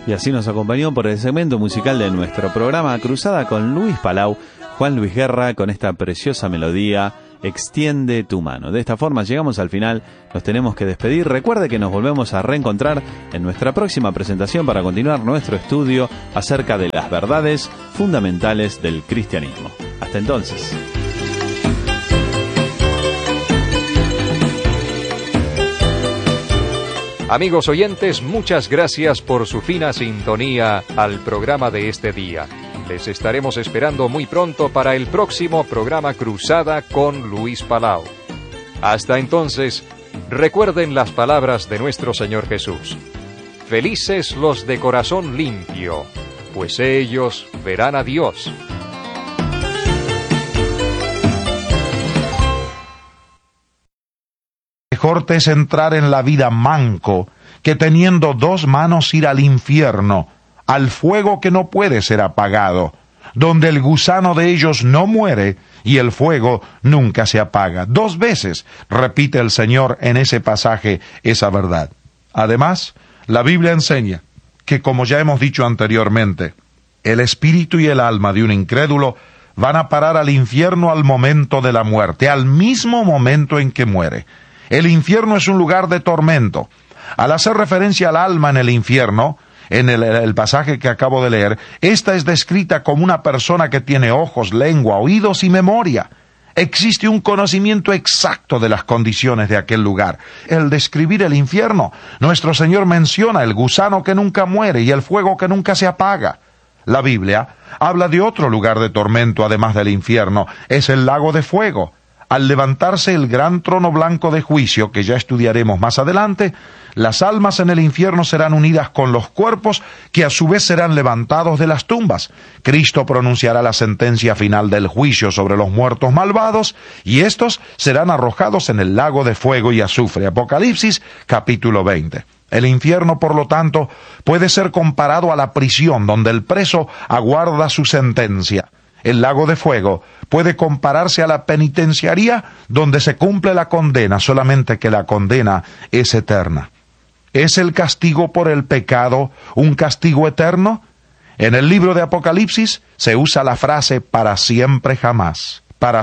Y así nos acompañó por el segmento musical de nuestro programa Cruzada con Luis Palau, Juan Luis Guerra, con esta preciosa melodía, Extiende tu mano. De esta forma llegamos al final, nos tenemos que despedir. Recuerde que nos volvemos a reencontrar en nuestra próxima presentación para continuar nuestro estudio acerca de las verdades fundamentales del cristianismo. Hasta entonces. Amigos oyentes, muchas gracias por su fina sintonía al programa de este día. Les estaremos esperando muy pronto para el próximo programa Cruzada con Luis Palau. Hasta entonces, recuerden las palabras de nuestro Señor Jesús. Felices los de corazón limpio, pues ellos verán a Dios. Mejor te es entrar en la vida manco que teniendo dos manos ir al infierno, al fuego que no puede ser apagado, donde el gusano de ellos no muere y el fuego nunca se apaga. 2 veces repite el Señor en ese pasaje esa verdad. Además, la Biblia enseña que, como ya hemos dicho anteriormente, el espíritu y el alma de un incrédulo van a parar al infierno al momento de la muerte, al mismo momento en que muere. El infierno es un lugar de tormento. Al hacer referencia al alma en el infierno, en el pasaje que acabo de leer, esta es descrita como una persona que tiene ojos, lengua, oídos y memoria. Existe un conocimiento exacto de las condiciones de aquel lugar. El describir el infierno, nuestro Señor menciona el gusano que nunca muere y el fuego que nunca se apaga. La Biblia habla de otro lugar de tormento además del infierno, es el lago de fuego. Al levantarse el gran trono blanco de juicio, que ya estudiaremos más adelante, las almas en el infierno serán unidas con los cuerpos, que a su vez serán levantados de las tumbas. Cristo pronunciará la sentencia final del juicio sobre los muertos malvados, y estos serán arrojados en el lago de fuego y azufre. Apocalipsis, capítulo 20. El infierno, por lo tanto, puede ser comparado a la prisión donde el preso aguarda su sentencia. El lago de fuego puede compararse a la penitenciaría donde se cumple la condena, solamente que la condena es eterna. ¿Es el castigo por el pecado un castigo eterno? En el libro de Apocalipsis se usa la frase para siempre jamás, para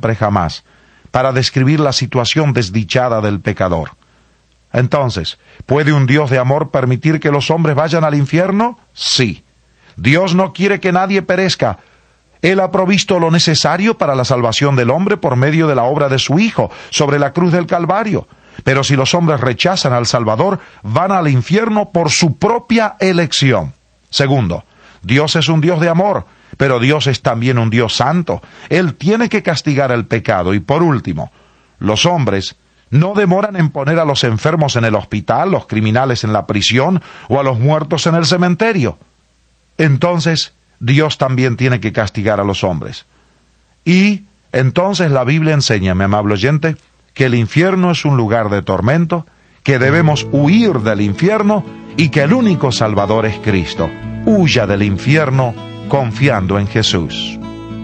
describir la situación desdichada del pecador. Entonces, ¿puede un Dios de amor permitir que los hombres vayan al infierno? Sí. Dios no quiere que nadie perezca. Él ha provisto lo necesario para la salvación del hombre por medio de la obra de su Hijo sobre la cruz del Calvario. Pero si los hombres rechazan al Salvador, van al infierno por su propia elección. Segundo, Dios es un Dios de amor, pero Dios es también un Dios santo. Él tiene que castigar el pecado. Y por último, los hombres no demoran en poner a los enfermos en el hospital, los criminales en la prisión o a los muertos en el cementerio. Entonces, Dios también tiene que castigar a los hombres. Y entonces la Biblia enseña, mi amable oyente, que el infierno es un lugar de tormento, que debemos huir del infierno y que el único Salvador es Cristo. Huya del infierno confiando en Jesús.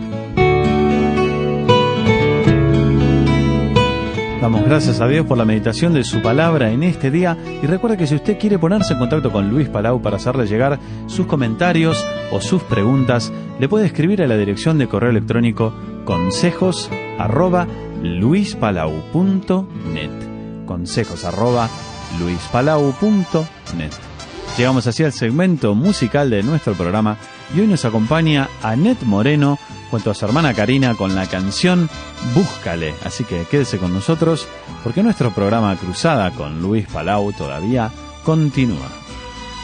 Damos gracias a Dios por la meditación de su palabra en este día y recuerde que si usted quiere ponerse en contacto con Luis Palau para hacerle llegar sus comentarios o sus preguntas, le puede escribir a la dirección de correo electrónico consejos@luispalau.net, consejos@luispalau.net. Llegamos así al segmento musical de nuestro programa y hoy nos acompaña Anet Moreno junto a su hermana Karina con la canción Búscale. Así que quédese con nosotros porque nuestro programa Cruzada con Luis Palau todavía continúa.